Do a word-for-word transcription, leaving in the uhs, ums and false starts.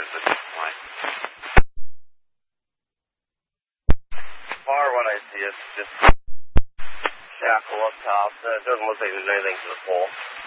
is at this point. Far what I see is just shackle up top. It doesn't look like there's anything to the pole.